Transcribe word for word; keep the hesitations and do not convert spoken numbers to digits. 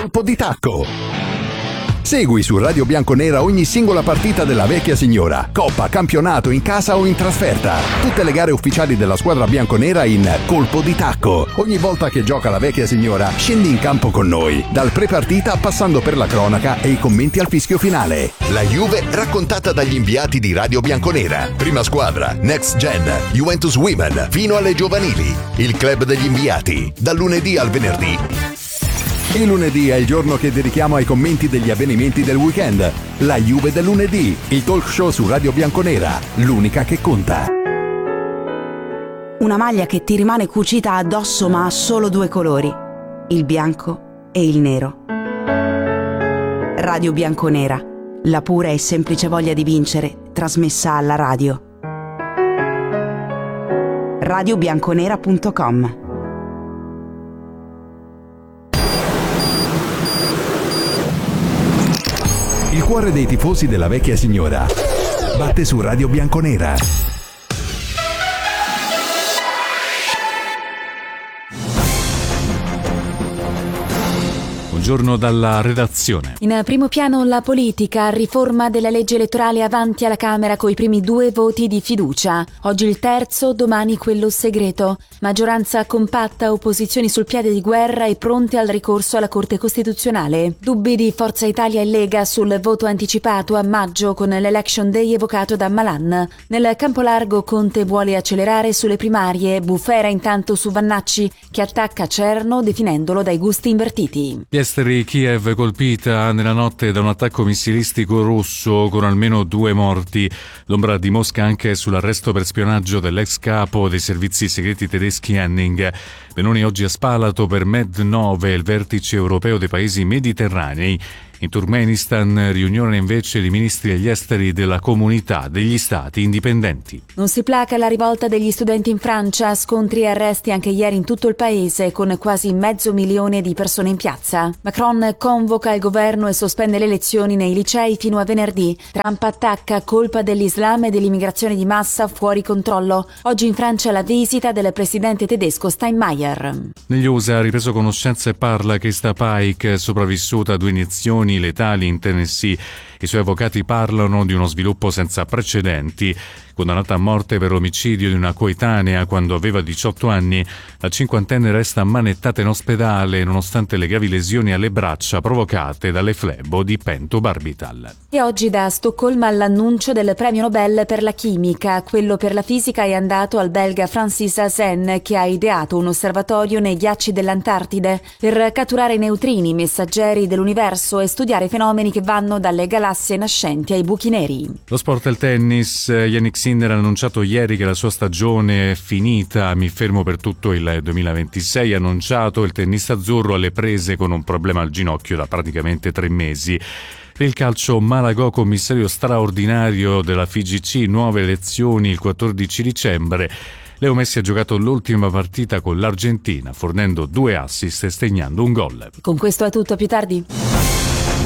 colpo di tacco. Segui su Radio Bianconera ogni singola partita della vecchia signora, coppa, campionato, in casa o in trasferta. Tutte le gare ufficiali della squadra bianconera in colpo di tacco. Ogni volta che gioca la vecchia signora, scendi in campo con noi, dal pre-partita passando per la cronaca e i commenti al fischio finale. La Juve raccontata dagli inviati di Radio Bianconera. Prima squadra, Next Gen, Juventus Women, fino alle giovanili. Il club degli inviati, dal lunedì al venerdì. Il lunedì è il giorno che dedichiamo ai commenti degli avvenimenti del weekend. La Juve del lunedì, il talk show su Radio Bianconera, l'unica che conta. Una maglia che ti rimane cucita addosso ma ha solo due colori, il bianco e il nero. Radio Bianconera, la pura e semplice voglia di vincere, trasmessa alla radio. radio bianconera punto com. Il cuore dei tifosi della vecchia signora batte su Radio Bianconera. Buongiorno dalla redazione. In primo piano la politica, riforma della legge elettorale avanti alla Camera coi primi due voti di fiducia. Oggi il terzo, domani quello segreto. Maggioranza compatta, opposizioni sul piede di guerra e pronte al ricorso alla Corte Costituzionale. Dubbi di Forza Italia e Lega sul voto anticipato a maggio con l'Election Day evocato da Malan. Nel campo largo Conte vuole accelerare sulle primarie, bufera intanto su Vannacci che attacca Cerno definendolo dai gusti invertiti. Esteri, Kiev colpita nella notte da un attacco missilistico russo con almeno due morti. L'ombra di Mosca anche sull'arresto per spionaggio dell'ex capo dei servizi segreti tedeschi Henning. Meloni oggi a Spalato per Med nove, il vertice europeo dei paesi mediterranei. In Turkmenistan riunione invece dei ministri degli esteri della comunità degli stati indipendenti. Non si placa la rivolta degli studenti in Francia, scontri e arresti anche ieri in tutto il paese con quasi mezzo milione di persone in piazza. Macron convoca il governo e sospende le elezioni nei licei fino a venerdì. Trump attacca colpa dell'Islam e dell'immigrazione di massa fuori controllo. Oggi in Francia la visita del presidente tedesco Steinmeier. Negli U S A ha ripreso conoscenza e parla Krista Paik, sopravvissuta a due iniezioni letali in Tennessee. I suoi avvocati parlano di uno sviluppo senza precedenti. Condannata a morte per l'omicidio di una coetanea quando aveva diciotto anni, la cinquantenne resta ammanettata in ospedale nonostante le gravi lesioni alle braccia provocate dalle flebo di pentobarbital. E oggi da Stoccolma l'annuncio del premio Nobel per la chimica. Quello per la fisica è andato al belga Francis Hazen, che ha ideato un osservatorio nei ghiacci dell'Antartide per catturare i neutrini, messaggeri dell'universo, e studiare fenomeni che vanno dalle galassie nascenti ai buchi neri. Lo sport e il tennis. Yannick Sinner ha annunciato ieri che la sua stagione è finita. Mi fermo per tutto il duemilaventisei, ha annunciato il tennista azzurro alle prese con un problema al ginocchio da praticamente tre mesi. Per il calcio, Malagò commissario straordinario della F I G C, nuove elezioni il quattordici dicembre. Leo Messi ha giocato l'ultima partita con l'Argentina, fornendo due assist e segnando un gol. Con questo è tutto, a più tardi.